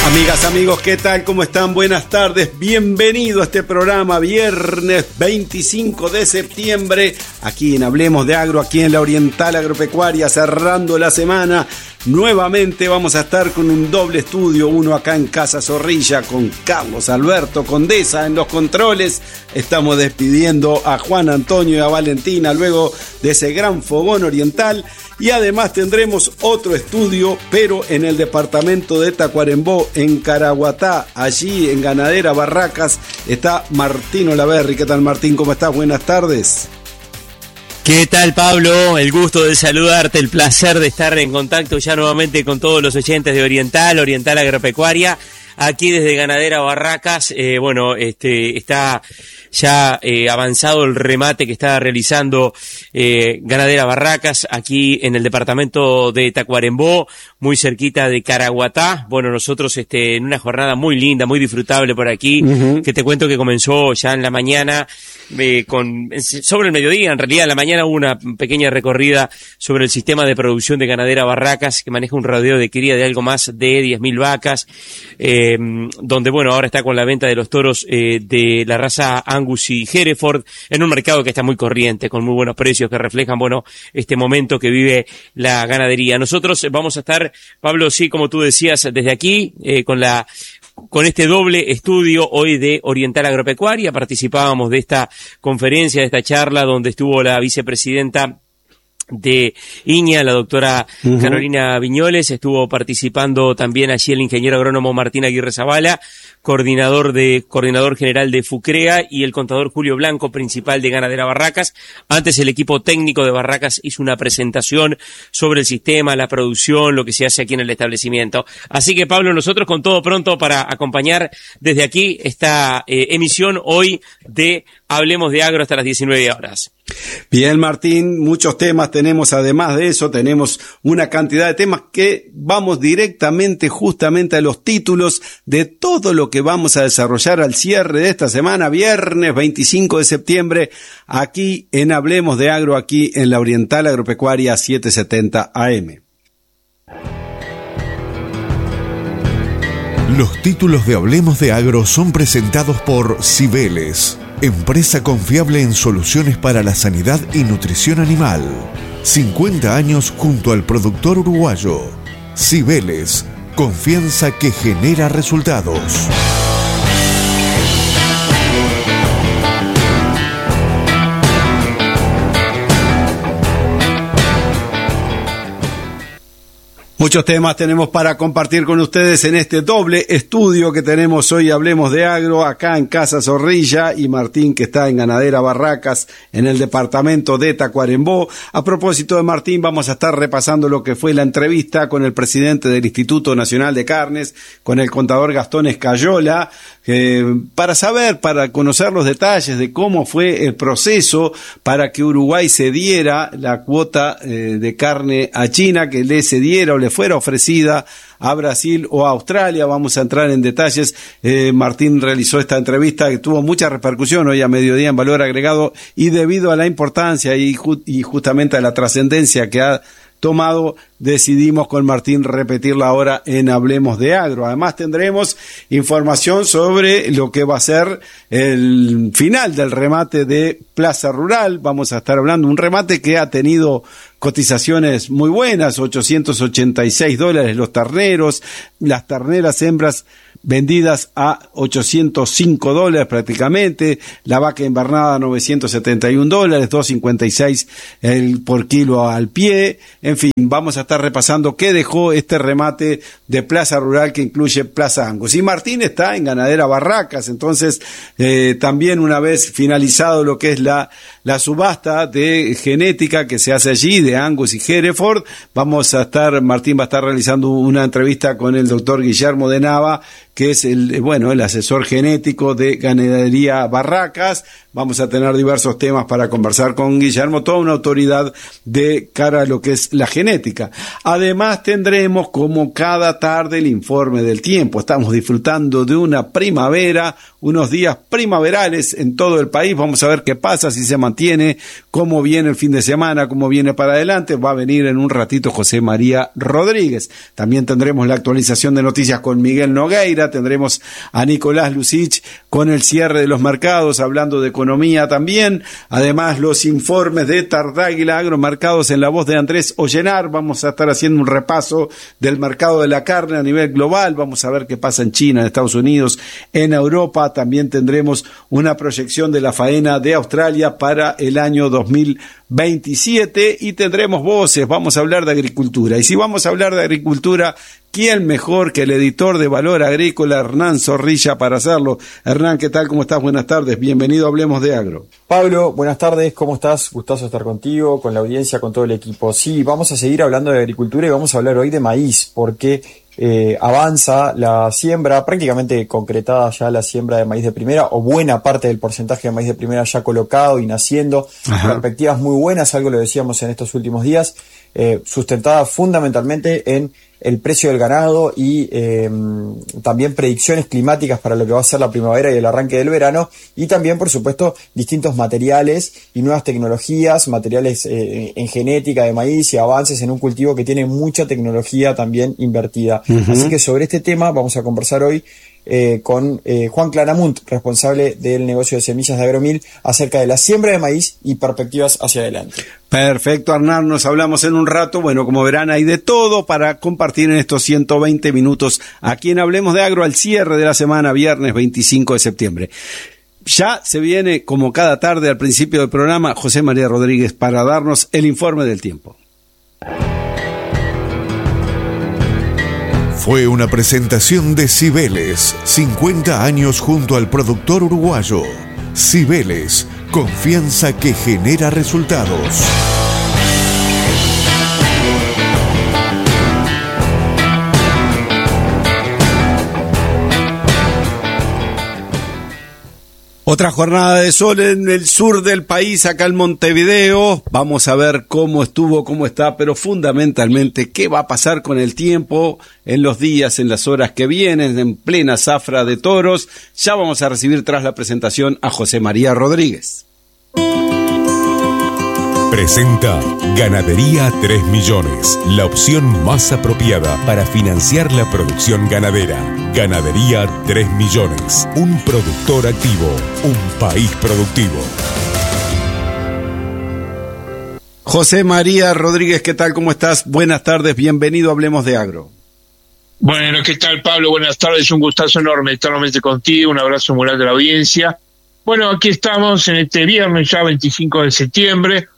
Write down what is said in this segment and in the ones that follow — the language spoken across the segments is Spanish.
Amigas, amigos, ¿qué tal? ¿Cómo están? Buenas tardes. Bienvenido a este programa, viernes 25 de septiembre, aquí en Hablemos de Agro, aquí en la Oriental Agropecuaria, cerrando la semana. Nuevamente vamos a estar con un doble estudio, uno acá en Casa Zorrilla con Carlos Alberto Condesa en los controles. Estamos despidiendo a Juan Antonio y a Valentina luego de ese gran fogón oriental. Y además tendremos otro estudio, pero en el departamento de Tacuarembó, en Caraguatá, allí en Ganadera Barracas, está Martín Olaverri. ¿Qué tal, Martín? ¿Cómo estás? Buenas tardes. ¿Qué tal, Pablo? El gusto de saludarte, el placer de estar en contacto ya nuevamente con todos los oyentes de Oriental Agropecuaria, aquí desde Ganadera Barracas. Está ya avanzado el remate que está realizando Ganadera Barracas aquí en el departamento de Tacuarembó, muy cerquita de Caraguatá. Bueno, nosotros en una jornada muy linda, muy disfrutable por aquí, que te cuento que comenzó ya en la mañana, sobre el mediodía. En realidad en la mañana hubo una pequeña recorrida sobre el sistema de producción de Ganadera Barracas, que maneja un rodeo de cría de algo más de 10.000 vacas, donde bueno, ahora está con la venta de los toros de la raza Angus y Hereford, en un mercado que está muy corriente, con muy buenos precios, que reflejan, bueno, este momento que vive la ganadería. Nosotros vamos a estar, Pablo, sí, como tú decías, desde aquí, con este doble estudio hoy de Oriental Agropecuaria. Participábamos de esta conferencia, de esta charla, donde estuvo la vicepresidenta de INEA, la doctora Carolina Viñoles. Estuvo participando también allí el ingeniero agrónomo Martín Aguirre Zavala, coordinador general de FUCREA, y el contador Julio Blanco, principal de Ganadera Barracas. Antes el equipo técnico de Barracas hizo una presentación sobre el sistema, la producción, lo que se hace aquí en el establecimiento. Así que, Pablo, nosotros con todo pronto para acompañar desde aquí esta emisión hoy de Hablemos de Agro hasta las 19 horas. Bien, Martín, muchos temas tenemos. Además de eso, tenemos una cantidad de temas que vamos directamente, justamente a los títulos de todo lo que vamos a desarrollar al cierre de esta semana, viernes 25 de septiembre, aquí en Hablemos de Agro, aquí en la Oriental Agropecuaria 770 AM. Los títulos de Hablemos de Agro son presentados por Cibeles, empresa confiable en soluciones para la sanidad y nutrición animal. 50 años junto al productor uruguayo. Cibeles, confianza que genera resultados. Muchos temas tenemos para compartir con ustedes en este doble estudio que tenemos hoy. Hablemos de Agro, acá en Casa Zorrilla, y Martín, que está en Ganadera Barracas, en el departamento de Tacuarembó. A propósito de Martín, vamos a estar repasando lo que fue la entrevista con el presidente del Instituto Nacional de Carnes, con el contador Gastón Escayola, para conocer los detalles de cómo fue el proceso para que Uruguay cediera la cuota de carne a China, que le cediera o le fuera ofrecida a Brasil o a Australia. Vamos a entrar en detalles. Martín realizó esta entrevista que tuvo mucha repercusión hoy a mediodía en Valor Agregado, y debido a la importancia y justamente a la trascendencia que ha tomado, decidimos con Martín repetirla ahora en Hablemos de Agro. Además tendremos información sobre lo que va a ser el final del remate de Plaza Rural. Vamos a estar hablando de un remate que ha tenido cotizaciones muy buenas, $886 los terneros, las terneras hembras vendidas a $805 prácticamente, la vaca invernada $971, $256 por kilo al pie. En fin, vamos a estar repasando qué dejó este remate de Plaza Rural, que incluye Plaza Angus. Y Martín está en Ganadera Barracas, entonces también, una vez finalizado lo que es la subasta de genética que se hace allí de Angus y Hereford, Martín va a estar realizando una entrevista con el doctor Guillermo de Nava, que es el asesor genético de Ganadería Barracas. Vamos a tener diversos temas para conversar con Guillermo, toda una autoridad de cara a lo que es la genética. Además tendremos, como cada tarde, el informe del tiempo. Estamos disfrutando de una primavera, unos días primaverales en todo el país. Vamos a ver qué pasa, si se mantiene, cómo viene el fin de semana, cómo viene para adelante. Va a venir en un ratito José María Rodríguez. También tendremos la actualización de noticias con Miguel Nogueira, tendremos a Nicolás Lucich con el cierre de los mercados, hablando de economía también. Además, los informes de Tardáguila Agromercados en la voz de Andrés Ollenar. Vamos a estar haciendo un repaso del mercado de la carne a nivel global. Vamos a ver qué pasa en China, en Estados Unidos, en Europa. También tendremos una proyección de la faena de Australia para el año 2027 y tendremos voces. Vamos a hablar de agricultura. Y si vamos a hablar de agricultura, ¿quién mejor que el editor de Valor Agrícola, Hernán Zorrilla, para hacerlo? Hernán, ¿qué tal? ¿Cómo estás? Buenas tardes. Bienvenido a Hablemos de Agro. Pablo, buenas tardes. ¿Cómo estás? Gustoso estar contigo, con la audiencia, con todo el equipo. Sí, vamos a seguir hablando de agricultura y vamos a hablar hoy de maíz, porque avanza la siembra, prácticamente concretada ya la siembra de maíz de primera, o buena parte del porcentaje de maíz de primera ya colocado y naciendo. Ajá. Perspectivas muy buenas, algo lo decíamos en estos últimos días, sustentada fundamentalmente en el precio del ganado y también predicciones climáticas para lo que va a ser la primavera y el arranque del verano, y también, por supuesto, distintos materiales y nuevas tecnologías, materiales en genética de maíz y avances en un cultivo que tiene mucha tecnología también invertida. Uh-huh. Así que sobre este tema vamos a conversar hoy con Juan Claramunt, responsable del negocio de semillas de Agromil, acerca de la siembra de maíz y perspectivas hacia adelante. Perfecto, Hernán, nos hablamos en un rato. Bueno, como verán, hay de todo para compartir en estos 120 minutos aquí en Hablemos de Agro, al cierre de la semana, viernes 25 de septiembre. Ya se viene, como cada tarde al principio del programa, José María Rodríguez para darnos el informe del tiempo. Fue una presentación de Cibeles, 50 años junto al productor uruguayo. Cibeles, confianza que genera resultados. Otra jornada de sol en el sur del país, acá en Montevideo. Vamos a ver cómo estuvo, cómo está, pero fundamentalmente qué va a pasar con el tiempo en los días, en las horas que vienen, en plena zafra de toros. Ya vamos a recibir tras la presentación a José María Rodríguez. Presenta Ganadería 3 Millones, la opción más apropiada para financiar la producción ganadera. Ganadería 3 Millones, un productor activo, un país productivo. José María Rodríguez, ¿qué tal? ¿Cómo estás? Buenas tardes, bienvenido a Hablemos de Agro. Bueno, ¿qué tal, Pablo? Buenas tardes, un gustazo enorme estar nuevamente contigo, un abrazo muy grande a la audiencia. Bueno, aquí estamos en este viernes ya 25 de septiembre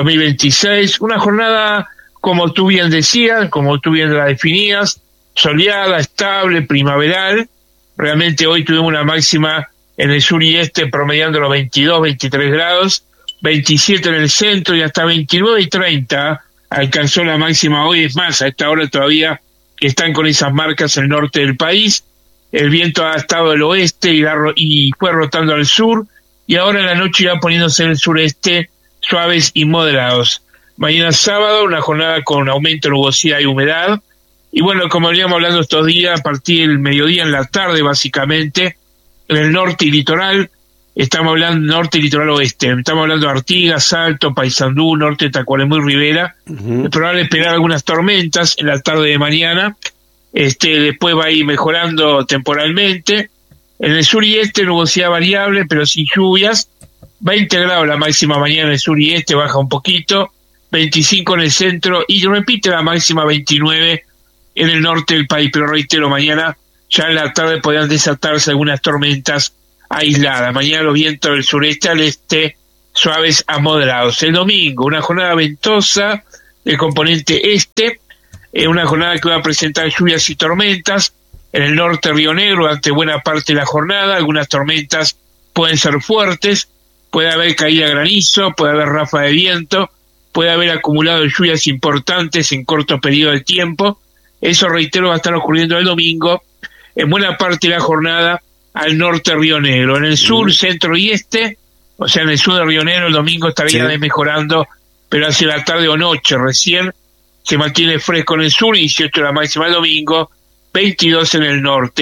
2026, una jornada, como tú bien decías, como tú bien la definías, soleada, estable, primaveral. Realmente hoy tuvimos una máxima en el sur y este promediando los 22, 23 grados, 27 en el centro y hasta 29 y 30 alcanzó la máxima hoy. Es más, a esta hora todavía están con esas marcas en el norte del país. El viento ha estado del oeste y fue rotando al sur, y ahora en la noche irá poniéndose en el sureste, suaves y moderados. Mañana sábado, una jornada con aumento de nubosidad y humedad. Y bueno, como veníamos hablando estos días, a partir del mediodía en la tarde, básicamente, en el norte y litoral, estamos hablando norte y litoral oeste, estamos hablando de Artigas, Salto, Paysandú, norte de Tacuarembó y Rivera. Es probable esperar algunas tormentas en la tarde de mañana. Después va a ir mejorando temporalmente. En el sur y este, nubosidad variable, pero sin lluvias. 20 grados la máxima mañana en el sur y este, baja un poquito, 25 en el centro y repite la máxima 29 en el norte del país, pero reitero, mañana ya en la tarde podrán desatarse algunas tormentas aisladas. Mañana los vientos del sureste al este suaves a moderados. El domingo, una jornada ventosa del componente este, una jornada que va a presentar lluvias y tormentas en el norte Río Negro durante buena parte de la jornada. Algunas tormentas pueden ser fuertes. Puede haber caída de granizo, puede haber ráfaga de viento, puede haber acumulado lluvias importantes en corto periodo de tiempo. Eso, reitero, va a estar ocurriendo el domingo en buena parte de la jornada al norte de Río Negro. En el sur, centro y este, o sea, en el sur de Río Negro, el domingo estaría mejorando, pero hacia la tarde o noche recién se mantiene fresco en el sur, 18 la máxima el domingo, 22 en el norte.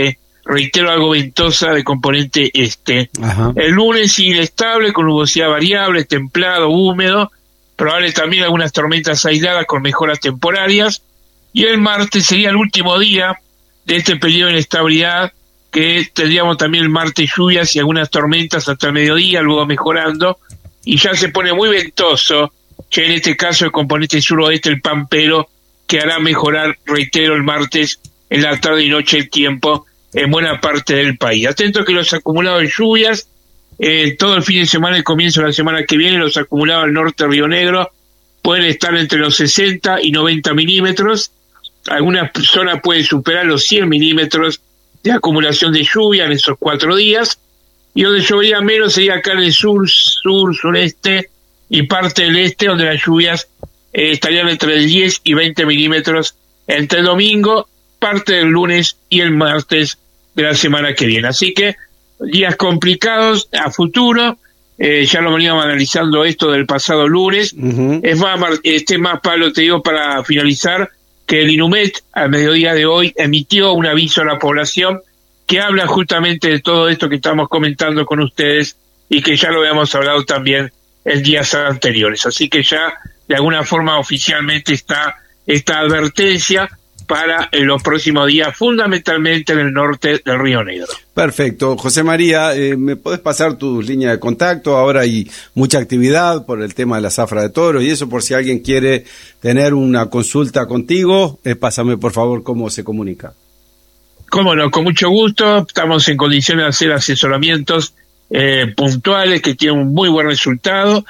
reitero, algo ventosa de componente este. Ajá. El lunes inestable, con nubosidad variable, templado, húmedo, probable también algunas tormentas aisladas con mejoras temporarias, y el martes sería el último día de este periodo de inestabilidad, que tendríamos también el martes lluvias y algunas tormentas hasta el mediodía, luego mejorando, y ya se pone muy ventoso, que en este caso el componente suroeste, el Pampero, que hará mejorar, reitero, el martes en la tarde y noche el tiempo en buena parte del país. Atento que los acumulados de lluvias, todo el fin de semana y comienzo de la semana que viene, los acumulados al norte de Río Negro pueden estar entre los 60 y 90 milímetros. Algunas zonas pueden superar los 100 milímetros de acumulación de lluvia en esos 4 días, y donde llovería menos sería acá en el sur, sureste y parte del este, donde las lluvias estarían entre el 10 y 20 milímetros entre el domingo, parte del lunes y el martes de la semana que viene. Así que días complicados a futuro, ya lo veníamos analizando esto del pasado lunes. Uh-huh. Es más, Pablo, te digo para finalizar, que el INUMET al mediodía de hoy emitió un aviso a la población que habla justamente de todo esto que estamos comentando con ustedes y que ya lo habíamos hablado también en días anteriores. Así que ya de alguna forma oficialmente está esta advertencia para los próximos días, fundamentalmente en el norte del Río Negro. Perfecto. José María, ¿me podés pasar tus líneas de contacto? Ahora hay mucha actividad por el tema de la zafra de toros y eso, por si alguien quiere tener una consulta contigo, pásame por favor cómo se comunica. Cómo no, con mucho gusto. Estamos en condiciones de hacer asesoramientos puntuales que tienen un muy buen resultado.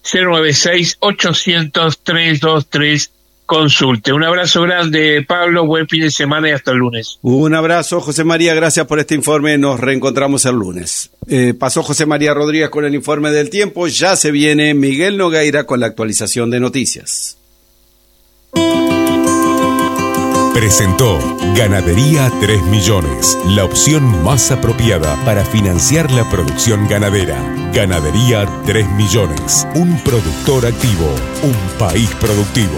096-800-323. Consulte. Un abrazo grande, Pablo, buen fin de semana y hasta el lunes. Un abrazo, José María, gracias por este informe, nos reencontramos el lunes. Pasó José María Rodríguez con el informe del tiempo, ya se viene Miguel Nogueira con la actualización de noticias. Presentó Ganadería 3 Millones, la opción más apropiada para financiar la producción ganadera. Ganadería 3 Millones, un productor activo, un país productivo.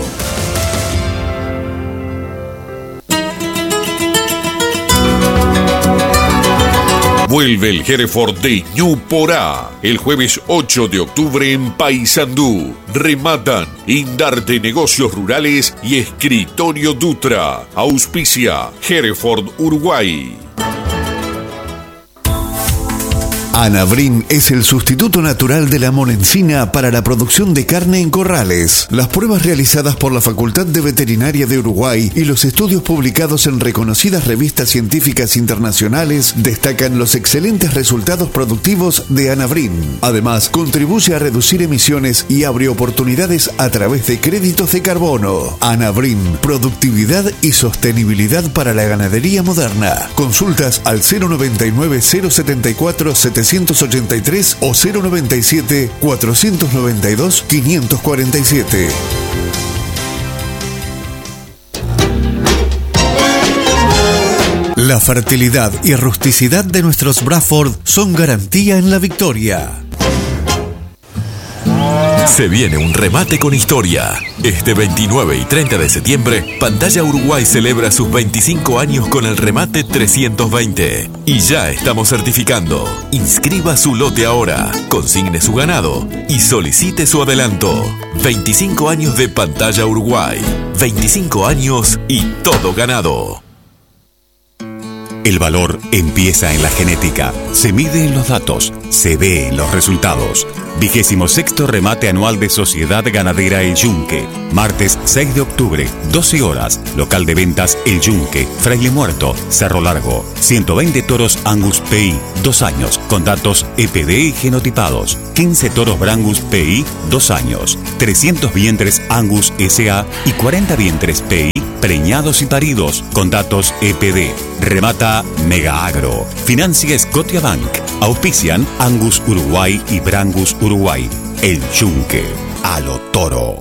Vuelve el Hereford de Ñuporá. El jueves 8 de octubre en Paysandú. Rematan Indarte Negocios Rurales y Escritorio Dutra. Auspicia Hereford Uruguay. Anabrín es el sustituto natural de la monencina para la producción de carne en corrales. Las pruebas realizadas por la Facultad de Veterinaria de Uruguay y los estudios publicados en reconocidas revistas científicas internacionales destacan los excelentes resultados productivos de Anabrín. Además, contribuye a reducir emisiones y abre oportunidades a través de créditos de carbono. Anabrín, productividad y sostenibilidad para la ganadería moderna. Consultas al 099-074-783 o 097-492-547. La fertilidad y rusticidad de nuestros Bradford son garantía en la victoria. Se viene un remate con historia. Este 29 y 30 de septiembre, Pantalla Uruguay celebra sus 25 años con el remate 320. Y ya estamos certificando. Inscriba su lote ahora, consigne su ganado y solicite su adelanto. 25 años de Pantalla Uruguay. 25 años y todo ganado. El valor empieza en la genética, se mide en los datos, se ve en los resultados. 26º remate anual de Sociedad Ganadera El Yunque. Martes 6 de octubre, 12 horas. Local de ventas El Yunque, Fraile Muerto, Cerro Largo. 120 toros Angus PI, 2 años, con datos EPD y genotipados. 15 toros Brangus PI, 2 años. 300 vientres Angus SA y 40 vientres PI, preñados y paridos, con datos EPD. Remata Mega Agro. Financia Scotiabank. Auspician Angus Uruguay y Brangus Uruguay. El Yunque. A lo toro.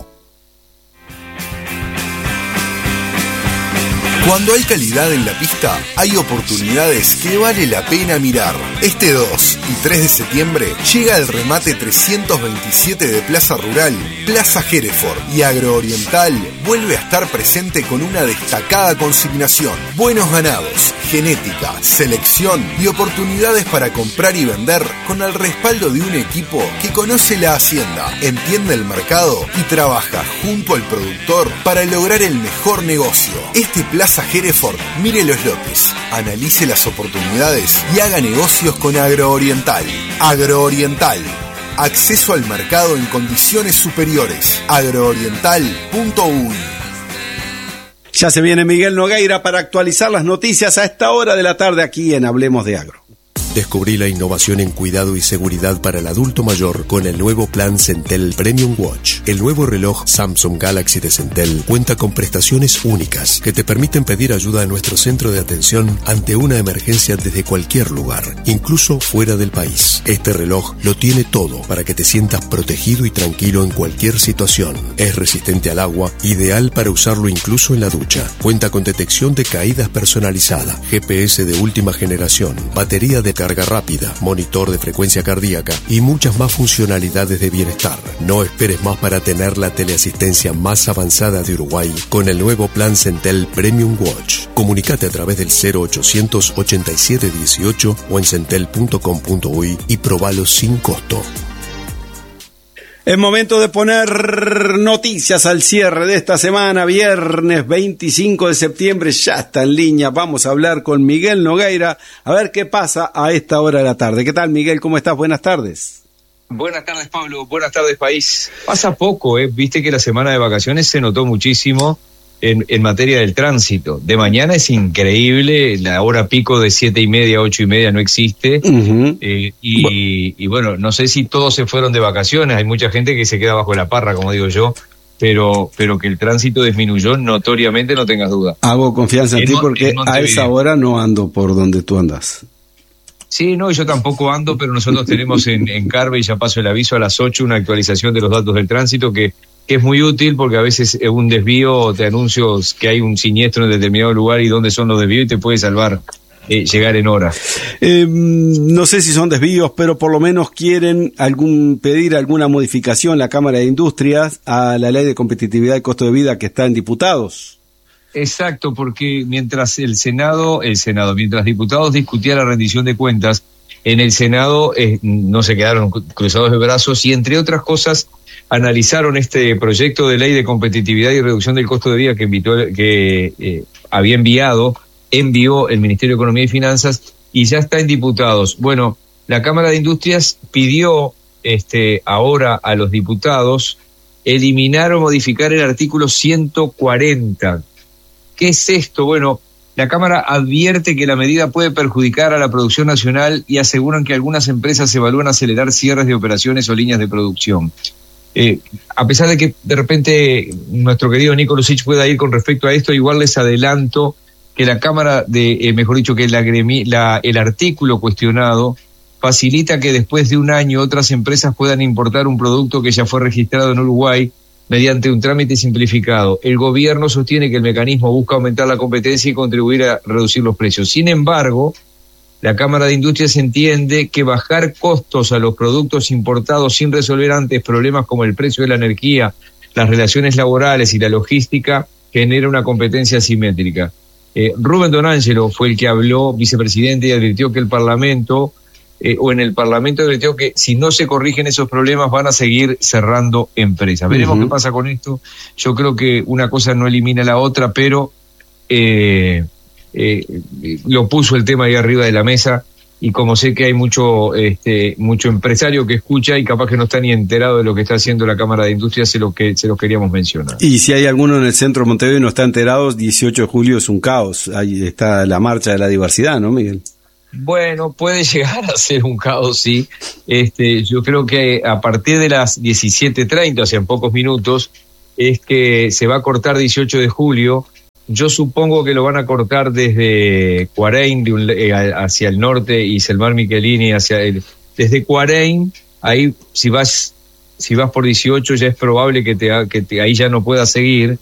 Cuando hay calidad en la pista, hay oportunidades que vale la pena mirar. Este 2 y 3 de septiembre llega el remate 327 de Plaza Rural, Plaza Hereford, y Agrooriental vuelve a estar presente con una destacada consignación. Buenos ganados, genética, selección y oportunidades para comprar y vender con el respaldo de un equipo que conoce la hacienda, entiende el mercado y trabaja junto al productor para lograr el mejor negocio. Este Plaza Hereford mire los lotes, analice las oportunidades y haga negocios con Agrooriental. Agrooriental. Acceso al mercado en condiciones superiores. Agrooriental.uy. Ya se viene Miguel Nogueira para actualizar las noticias a esta hora de la tarde aquí en Hablemos de Agro. Descubrí la innovación en cuidado y seguridad para el adulto mayor con el nuevo plan Centel Premium Watch. El nuevo reloj Samsung Galaxy de Centel cuenta con prestaciones únicas que te permiten pedir ayuda a nuestro centro de atención ante una emergencia desde cualquier lugar, incluso fuera del país. Este reloj lo tiene todo para que te sientas protegido y tranquilo en cualquier situación. Es resistente al agua, ideal para usarlo incluso en la ducha. Cuenta con detección de caídas personalizada, GPS de última generación, batería de carga rápida, monitor de frecuencia cardíaca y muchas más funcionalidades de bienestar. No esperes más para tener la teleasistencia más avanzada de Uruguay con el nuevo plan Centel Premium Watch. Comunicate a través del 0800 87 18 o en centel.com.uy y probalo sin costo. Es momento de poner noticias al cierre de esta semana, viernes 25 de septiembre, ya está en línea, vamos a hablar con Miguel Nogueira, a ver qué pasa a esta hora de la tarde. ¿Qué tal, Miguel? ¿Cómo estás? Buenas tardes. Buenas tardes, Pablo. Buenas tardes, país. Pasa poco, viste que la semana de vacaciones se notó muchísimo en materia del tránsito. De mañana es increíble, la hora pico de 7:30 a 8:30 no existe. Uh-huh. Y bueno, no sé si todos se fueron de vacaciones, hay mucha gente que se queda bajo la parra, como digo yo, pero que el tránsito disminuyó notoriamente, no tengas duda. Hago confianza en ti porque a esa hora no ando por donde tú andas. Sí, no, yo tampoco ando, pero nosotros tenemos en Carve, y ya paso el aviso, a las 8 una actualización de los datos del tránsito que es muy útil porque a veces un desvío te anuncios que hay un siniestro en determinado lugar y dónde son los desvíos y te puede salvar llegar en hora. No sé si son desvíos, pero por lo menos quieren pedir alguna modificación la Cámara de Industrias a la Ley de Competitividad y Costo de Vida que está en diputados. Exacto, porque mientras mientras diputados discutían la rendición de cuentas, en el Senado no se quedaron cruzados de brazos y, entre otras cosas, analizaron este proyecto de ley de competitividad y reducción del costo de vida que envió el Ministerio de Economía y Finanzas y ya está en diputados. Bueno, la Cámara de Industrias pidió ahora a los diputados eliminar o modificar el artículo 140. ¿Qué es esto? Bueno, la Cámara advierte que la medida puede perjudicar a la producción nacional y aseguran que algunas empresas evalúan acelerar cierres de operaciones o líneas de producción. A pesar de que de repente nuestro querido Nico Lucich pueda ir con respecto a esto, igual les adelanto que la Cámara el artículo cuestionado facilita que después de un año otras empresas puedan importar un producto que ya fue registrado en Uruguay mediante un trámite simplificado. El gobierno sostiene que el mecanismo busca aumentar la competencia y contribuir a reducir los precios. Sin embargo, la Cámara de Industrias entiende que bajar costos a los productos importados sin resolver antes problemas como el precio de la energía, las relaciones laborales y la logística genera una competencia asimétrica. Rubén Donangelo fue el que habló, vicepresidente, y advirtió que el Parlamento advirtió que si no se corrigen esos problemas van a seguir cerrando empresas. Veremos qué pasa con esto. Yo creo que una cosa no elimina la otra, pero lo puso el tema ahí arriba de la mesa, y como sé que hay mucho empresario que escucha y capaz que no está ni enterado de lo que está haciendo la Cámara de Industria, se los queríamos mencionar. Y si hay alguno en el centro de Montevideo y no está enterado, 18 de julio es un caos. Ahí está la marcha de la diversidad, ¿no, Miguel? Bueno, puede llegar a ser un caos, sí. Yo creo que a partir de las 17:30, o sea, en pocos minutos, es que se va a cortar 18 de julio. Yo supongo que lo van a cortar desde Cuareim hacia el norte y Selmar Michelini desde Cuareim. Ahí, si vas por 18, ya es probable que ahí ya no puedas seguir.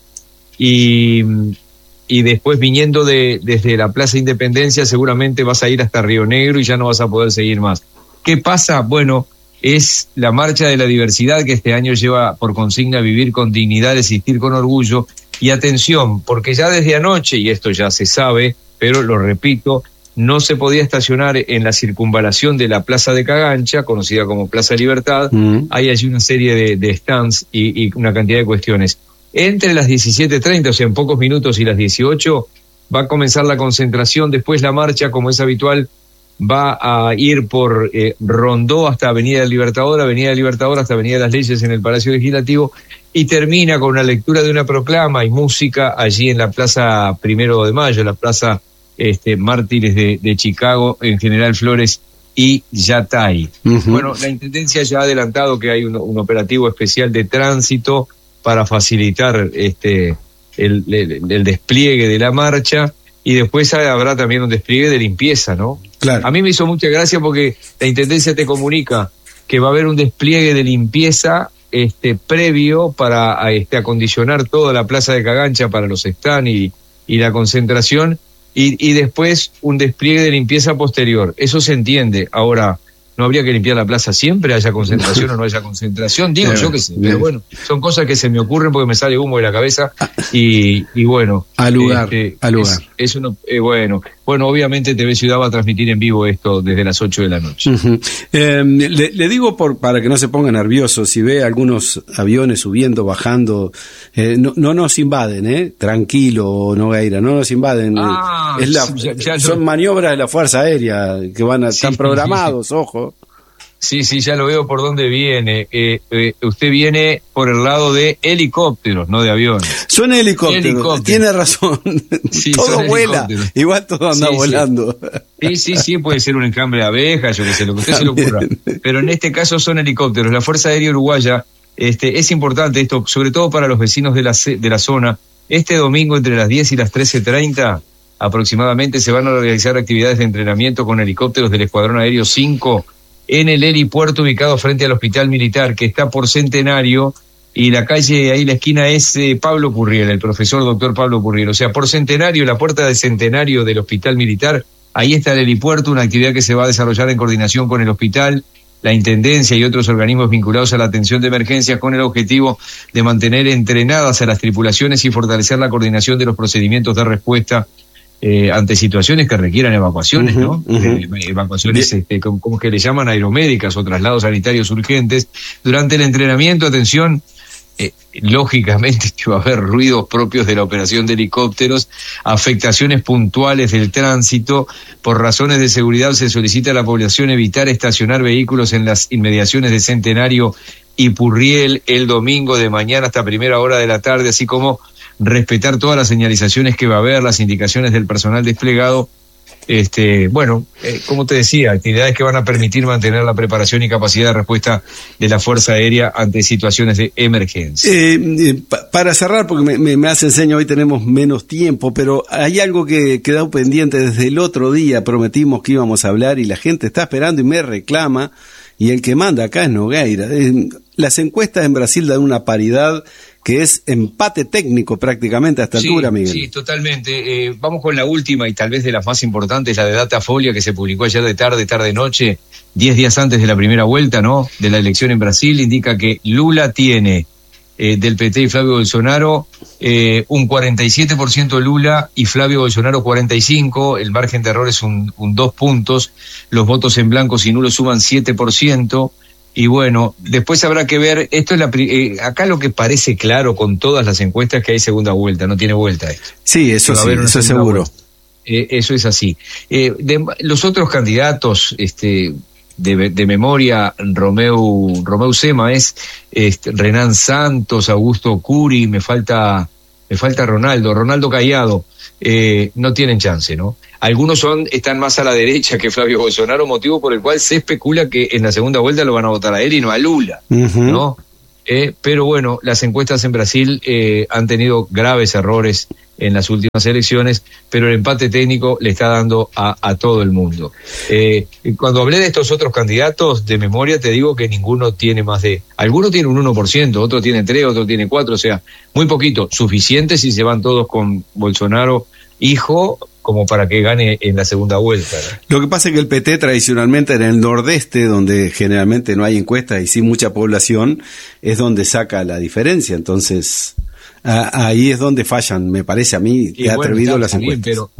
Y después, viniendo desde la Plaza Independencia, seguramente vas a ir hasta Río Negro y ya no vas a poder seguir más. ¿Qué pasa? Bueno, es la marcha de la diversidad que este año lleva por consigna vivir con dignidad, existir con orgullo. Y atención, porque ya desde anoche, y esto ya se sabe, pero lo repito, no se podía estacionar en la circunvalación de la Plaza de Cagancha, conocida como Plaza Libertad. Hay allí una serie de stands y una cantidad de cuestiones. Entre las 17:30, o sea, en pocos minutos, y las 18, va a comenzar la concentración. Después la marcha, como es habitual, va a ir por Rondó hasta Avenida del Libertador hasta Avenida de las Leyes en el Palacio Legislativo, y termina con una lectura de una proclama y música allí en la Plaza 1 de Mayo, la Plaza Mártires de Chicago, en General Flores y Yatay. Bueno, la Intendencia ya ha adelantado que hay un operativo especial de tránsito para facilitar el despliegue de la marcha, y después habrá también un despliegue de limpieza, ¿no? Claro. A mí me hizo mucha gracia porque la Intendencia te comunica que va a haber un despliegue de limpieza previo para acondicionar toda la Plaza de Cagancha para los stands y la concentración, y después un despliegue de limpieza posterior. Eso se entiende. Ahora, ¿no habría que limpiar la plaza siempre, haya concentración o no haya concentración? Digo yo que sí, pero bueno, son cosas que se me ocurren porque me sale humo de la cabeza y bueno. Al lugar. Es uno, bueno, obviamente TV Ciudad va a transmitir en vivo esto desde las 8 de la noche. Le digo para que no se ponga nervioso, si ve algunos aviones subiendo, bajando, no nos invaden, tranquilo, Nogueira, no nos invaden. Son maniobras de la Fuerza Aérea que están programados, ojo. Sí, ya lo veo por dónde viene. Usted viene por el lado de helicópteros, no de aviones. Son helicópteros. Tiene razón. Sí, todo vuela, igual todo anda volando. Sí, puede ser un enjambre de abejas, yo que sé, lo que usted se le ocurra. Pero en este caso son helicópteros. La Fuerza Aérea Uruguaya, es importante esto, sobre todo para los vecinos de la zona. Este domingo entre las 10 y las 13:30 aproximadamente se van a realizar actividades de entrenamiento con helicópteros del Escuadrón Aéreo 5 en el helipuerto ubicado frente al Hospital Militar, que está por Centenario, y la calle, ahí la esquina es Pablo Curriel, el profesor doctor Pablo Curriel. O sea, por Centenario, la puerta de Centenario del Hospital Militar, ahí está el helipuerto, una actividad que se va a desarrollar en coordinación con el hospital, la Intendencia y otros organismos vinculados a la atención de emergencias, con el objetivo de mantener entrenadas a las tripulaciones y fortalecer la coordinación de los procedimientos de respuesta ante situaciones que requieran evacuaciones, ¿no? Evacuaciones, como que le llaman, aeromédicas o traslados sanitarios urgentes. Durante el entrenamiento, atención, lógicamente que va a haber ruidos propios de la operación de helicópteros, afectaciones puntuales del tránsito. Por razones de seguridad se solicita a la población evitar estacionar vehículos en las inmediaciones de Centenario y Purriel el domingo de mañana hasta primera hora de la tarde, así como respetar todas las señalizaciones que va a haber, las indicaciones del personal desplegado. Como te decía, actividades que van a permitir mantener la preparación y capacidad de respuesta de la Fuerza Aérea ante situaciones de emergencia. Para cerrar, porque me hace seña, hoy tenemos menos tiempo, pero hay algo que quedó pendiente desde el otro día. Prometimos que íbamos a hablar y la gente está esperando y me reclama, y el que manda acá es Nogueira. Las encuestas en Brasil dan una paridad que es empate técnico prácticamente a esta altura, Miguel. Sí, totalmente. Vamos con la última y tal vez de las más importantes, la de Datafolia, que se publicó ayer de tarde-noche, 10 días antes de la primera vuelta, ¿no?, de la elección en Brasil. Indica que Lula tiene del PT y Flavio Bolsonaro un 47% Lula y Flavio Bolsonaro 45%. El margen de error es un 2 puntos. Los votos en blanco y nulos suman 7%. Y bueno, después habrá que ver, esto es acá lo que parece claro con todas las encuestas, que hay segunda vuelta, no tiene vuelta esto. Sí, eso es seguro. Eso es así. Los otros candidatos, de memoria, Romeu Sema es Renan Santos, Augusto Curi, me falta Ronaldo Callado, no tienen chance, ¿no? Algunos están más a la derecha que Flavio Bolsonaro, motivo por el cual se especula que en la segunda vuelta lo van a votar a él y no a Lula, ¿no? Pero bueno, las encuestas en Brasil han tenido graves errores en las últimas elecciones, pero el empate técnico le está dando a todo el mundo. Cuando hablé de estos otros candidatos, de memoria te digo que ninguno tiene más de... Algunos tienen un 1%, otro tiene 3%, otro tiene 4%, o sea, muy poquito, suficiente si se van todos con Bolsonaro, hijo, como para que gane en la segunda vuelta, ¿no? Lo que pasa es que el PT tradicionalmente en el nordeste, donde generalmente no hay encuestas y sí mucha población, es donde saca la diferencia. Entonces, ahí es donde fallan, me parece a mí, he atrevido las encuestas.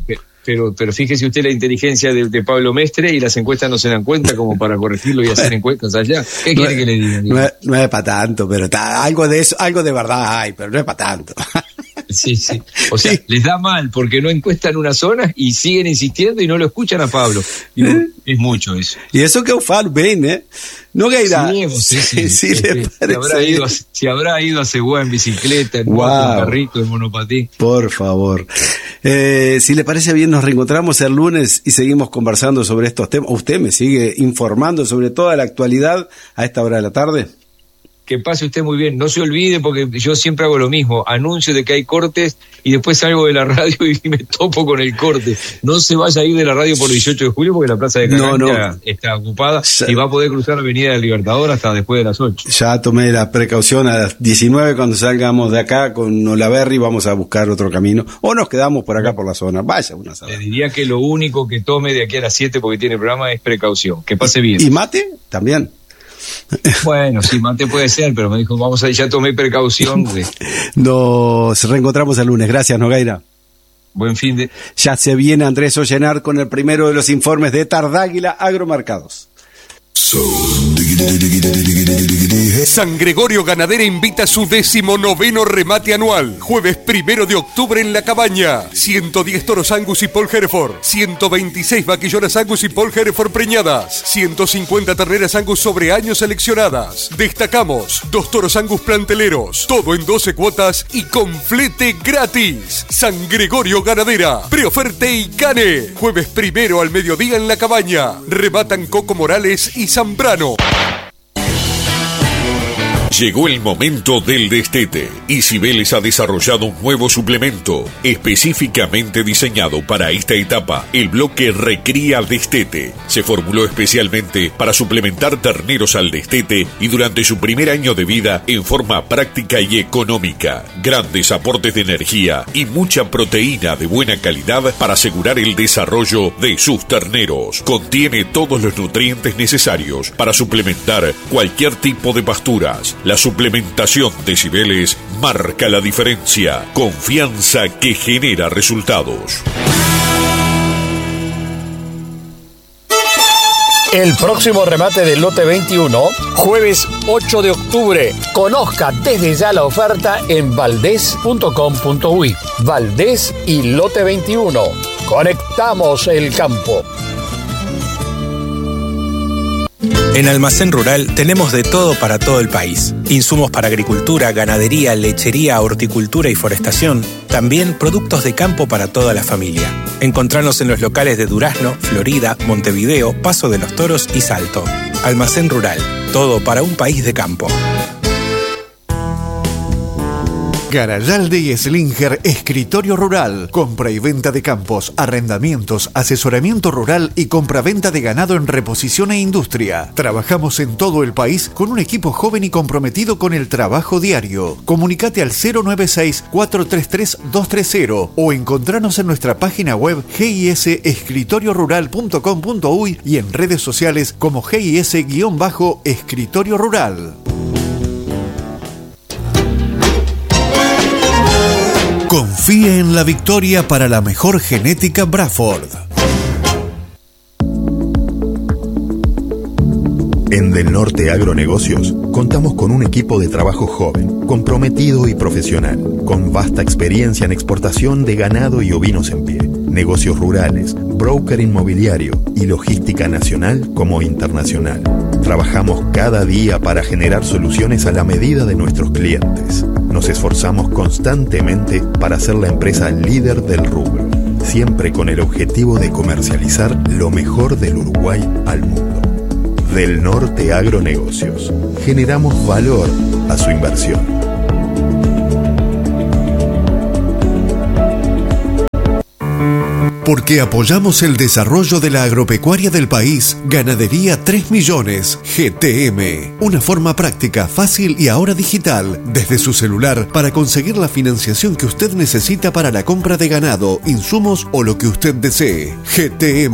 pero fíjese usted la inteligencia de Pablo Mestre, y las encuestas no se dan cuenta como para corregirlo y hacer encuestas allá. ¿Qué quiere que le diga? No es para tanto, pero algo de eso, algo de verdad hay, pero no es para tanto. Sí. O sea, les da mal porque no encuestan una zona y siguen insistiendo y no lo escuchan a Pablo. Digo, es mucho eso. Y eso que faz bem, ¿eh? Nogueira, sí. Se habrá ido a Ceguá en bicicleta, en moto, en carrito, en monopatín. Por favor. Si le parece bien, nos reencontramos el lunes y seguimos conversando sobre estos temas. Usted me sigue informando sobre toda la actualidad a esta hora de la tarde. Que pase usted muy bien, no se olvide, porque yo siempre hago lo mismo, anuncio de que hay cortes y después salgo de la radio y me topo con el corte. No se vaya a ir de la radio por 18 de julio porque la plaza de Cagancha está ocupada y va a poder cruzar la avenida del Libertador hasta después de las 8. Ya tomé la precaución, a las 19 cuando salgamos de acá con Olaverri vamos a buscar otro camino, o nos quedamos por acá por la zona, vaya una sala. Le diría que lo único que tome de aquí a las 7 porque tiene programa es precaución, que pase bien. ¿Y mate? También. Bueno, sí, mate puede ser, pero me dijo, vamos a ir, ya tomé precaución. Nos reencontramos el lunes. Gracias, Nogueira. Buen fin de... Ya se viene Andrés Ollenar con el primero de los informes de Tardáguila Agromercados. San Gregorio Ganadera invita a su 19º remate anual, jueves 1 de octubre en La Cabaña. 110 toros Angus y Paul Hereford, 126 vaquillonas Angus y Paul Hereford preñadas, 150 terneras Angus sobre años seleccionadas. Destacamos 2 toros Angus planteleros, todo en 12 cuotas y con flete gratis. San Gregorio Ganadera, preoferte y cane. Jueves 1 al mediodía en La Cabaña. Rematan Coco Morales y Zambrano. Llegó el momento del destete y Cibeles ha desarrollado un nuevo suplemento específicamente diseñado para esta etapa, el bloque Recría Destete. Se formuló especialmente para suplementar terneros al destete y durante su primer año de vida en forma práctica y económica. Grandes aportes de energía y mucha proteína de buena calidad para asegurar el desarrollo de sus terneros. Contiene todos los nutrientes necesarios para suplementar cualquier tipo de pasturas. La suplementación de Cibeles marca la diferencia. Confianza que genera resultados. El próximo remate del lote 21, jueves 8 de octubre. Conozca desde ya la oferta en valdés.com.uy. Valdés y lote 21. Conectamos el campo. En Almacén Rural tenemos de todo para todo el país. Insumos para agricultura, ganadería, lechería, horticultura y forestación. También productos de campo para toda la familia. Encontranos en los locales de Durazno, Florida, Montevideo, Paso de los Toros y Salto. Almacén Rural, todo para un país de campo. Garayalde y Slinger Escritorio Rural. Compra y venta de campos, arrendamientos, asesoramiento rural y compra-venta de ganado en reposición e industria. Trabajamos en todo el país con un equipo joven y comprometido con el trabajo diario. Comunicate al 096-433-230 o encontranos en nuestra página web gisescritoriorural.com.uy y en redes sociales como GIS-Escritorio Rural. Confíe en la victoria para la mejor genética Braford. En Del Norte Agronegocios contamos con un equipo de trabajo joven, comprometido y profesional, con vasta experiencia en exportación de ganado y ovinos en pie, negocios rurales, broker inmobiliario y logística nacional como internacional. Trabajamos cada día para generar soluciones a la medida de nuestros clientes. Nos esforzamos constantemente para ser la empresa líder del rubro, siempre con el objetivo de comercializar lo mejor del Uruguay al mundo. Del Norte Agronegocios. Generamos valor a su inversión. Porque apoyamos el desarrollo de la agropecuaria del país, Ganadería 3 Millones, GTM. Una forma práctica, fácil y ahora digital, desde su celular, para conseguir la financiación que usted necesita para la compra de ganado, insumos o lo que usted desee. GTM.